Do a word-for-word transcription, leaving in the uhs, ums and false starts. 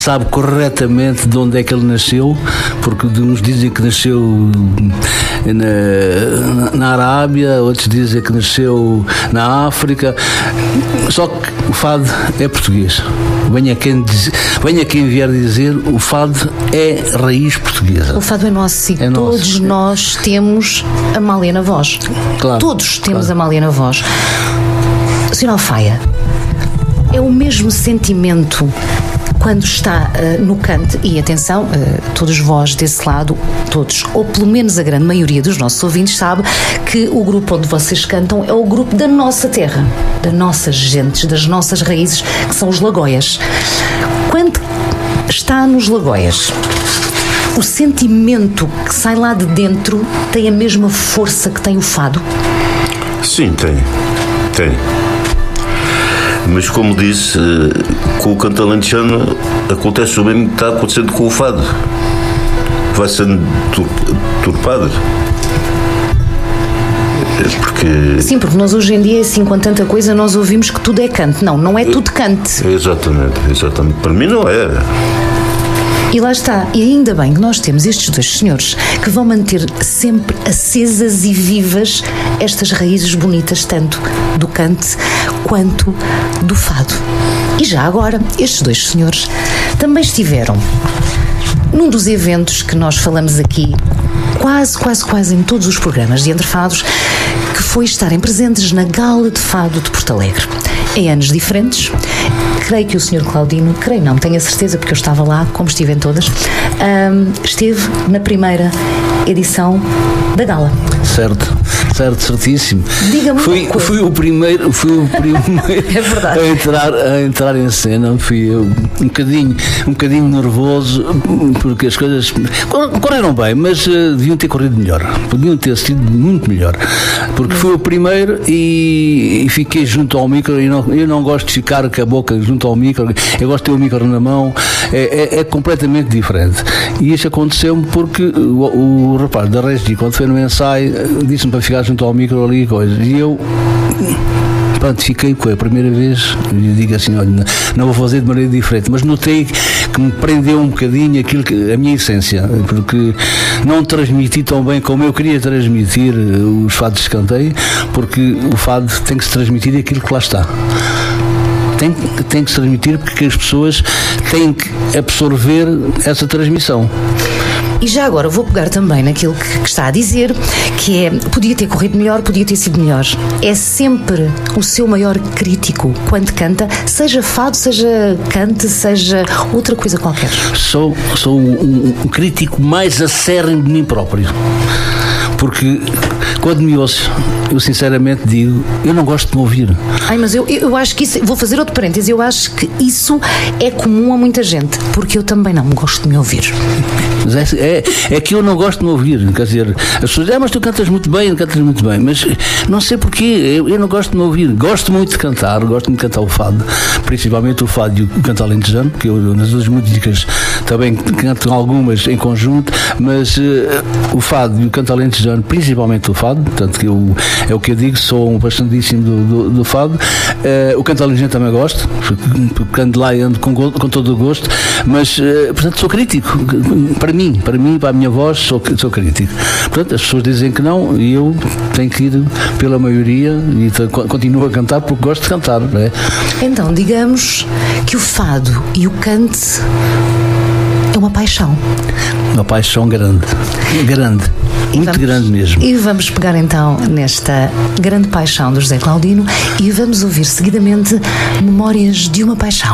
sabe corretamente de onde é que ele nasceu, porque uns dizem que nasceu na, na Arábia, outros dizem que nasceu na África, só que o fado é português. Venha quem, diz, venha quem vier dizer, o fado é raiz portuguesa. O fado é nosso e é todos nosso. Nós temos a Amália na voz. Claro, todos temos claro. a Amália na voz. senhor Alfaia, é o mesmo sentimento quando está uh, no cante, e atenção, uh, todos vós desse lado, todos, ou pelo menos a grande maioria dos nossos ouvintes sabe que o grupo onde vocês cantam é o grupo da nossa terra, das nossas gentes, das nossas raízes, que são os Lagóias. Quando está nos Lagóias, o sentimento que sai lá de dentro tem a mesma força que tem o fado? Sim, tem, tem. Mas como disse, com o canto alentejano acontece o mesmo que está acontecendo com o fado. Vai sendo turpado. Porque... Sim, porque nós hoje em dia, assim, com tanta coisa, nós ouvimos que tudo é cante. Não, não é tudo cante. Exatamente, exatamente. Para mim não é. E lá está, e ainda bem que nós temos estes dois senhores que vão manter sempre acesas e vivas estas raízes bonitas, tanto do cante quanto do fado. E já agora, estes dois senhores também estiveram num dos eventos que nós falamos aqui, quase, quase, quase em todos os programas de Entre Fados, que foi estarem presentes na Gala de Fado de Porto Alegre. Em anos diferentes, creio que o senhor Claudino, creio não, tenho a certeza porque eu estava lá, como estive em todas, um, esteve na primeira edição da Gala. Certo, certo, certíssimo. Diga-me fui, uma coisa. fui o primeiro, fui o primeiro É verdade. a, entrar, a entrar em cena. Fui eu, um bocadinho, um bocadinho nervoso, porque as coisas correram bem, mas uh, deviam ter corrido melhor. Podiam ter sido muito melhor. Porque fui o primeiro e, e fiquei junto ao micro. E não, eu não gosto de ficar com a boca junto ao micro, eu gosto de ter o micro na mão. É, é, é completamente diferente. E isso aconteceu-me porque o, o rapaz da Regi, quando foi no ensaio, disse-me para ficar junto ao micro ali e coisas. E eu, pronto, fiquei com a primeira vez e digo assim, olha, não vou fazer de maneira diferente, mas notei que me prendeu um bocadinho aquilo que, a minha essência, porque não transmiti tão bem como eu queria transmitir os fados que cantei, porque o fado tem que se transmitir aquilo que lá está. Tem, tem que se transmitir porque as pessoas têm que absorver essa transmissão. E já agora vou pegar também naquilo que, que está a dizer, que é, podia ter corrido melhor, podia ter sido melhor. É sempre o seu maior crítico quando canta, seja fado, seja cante, seja outra coisa qualquer. Sou, sou um, um crítico mais acérrimo de mim próprio. Porque quando me ouço, eu sinceramente digo, eu não gosto de me ouvir. Ai, mas eu, eu acho que isso, vou fazer outro parêntese, eu acho que isso é comum a muita gente, porque eu também não gosto de me ouvir. Mas é, é, é que eu não gosto de me ouvir, quer dizer, as pessoas dizem, ah, mas tu cantas muito bem, cantas muito bem, mas não sei porquê, eu, eu não gosto de me ouvir. Gosto muito de cantar, gosto muito de cantar o fado, principalmente o fado e o canto alentejano, que eu nas duas músicas também canto algumas em conjunto, mas uh, o fado e o canto alentejano, principalmente o fado, portanto que eu, é o que eu digo, sou um bastantissimo do, do, do fado. Uh, o canto alentejano também gosto, porque ando lá e ando com, com todo o gosto, mas uh, portanto sou crítico, para mim, para mim, para a minha voz, sou, sou crítico. Portanto, as pessoas dizem que não e eu tenho que ir pela maioria e continuo a cantar porque gosto de cantar, não é? Então, digamos que o fado e o cante é uma paixão. Uma paixão grande, grande, E muito vamos, grande mesmo. E vamos pegar então nesta grande paixão do José Claudino e vamos ouvir seguidamente Memórias de uma Paixão.